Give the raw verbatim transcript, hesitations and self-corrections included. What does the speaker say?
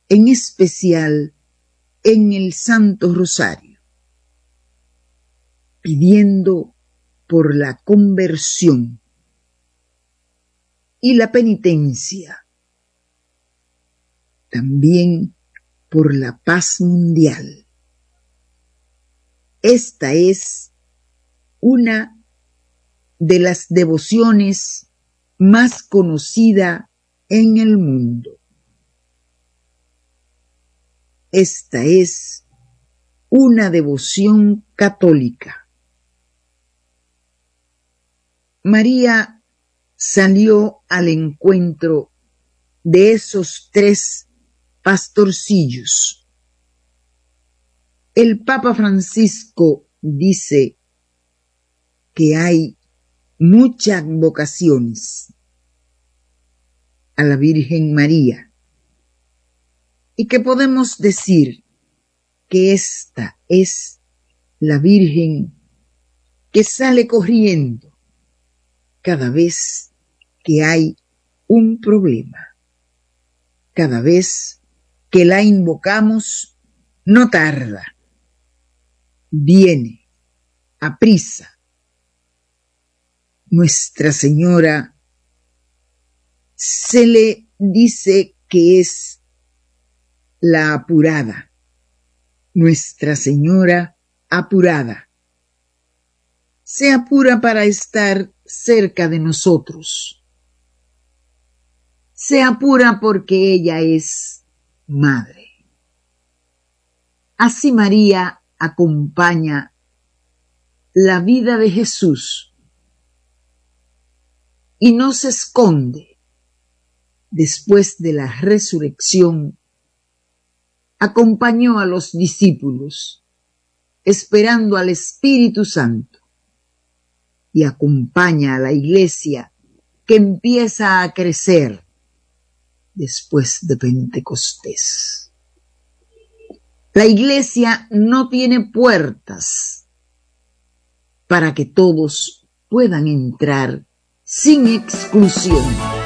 en especial en el Santo Rosario, pidiendo por la conversión y la penitencia, también por la paz mundial. Esta es una de las devociones más conocida en el mundo. Esta es una devoción católica. María salió al encuentro de esos tres pastorcillos. El Papa Francisco dice que hay muchas vocaciones a la Virgen María y que podemos decir que esta es la Virgen que sale corriendo cada vez que hay un problema. Cada vez que la invocamos, no tarda, viene aprisa. Nuestra Señora se le dice que es la apurada, Nuestra Señora apurada. Se apura para estar cerca de nosotros. Se apura porque ella es madre. Así María acompaña la vida de Jesús y no se esconde. Después de la resurrección, acompañó a los discípulos, esperando al Espíritu Santo, y acompaña a la iglesia que empieza a crecer después de Pentecostés. La iglesia no tiene puertas para que todos puedan entrar sin exclusión.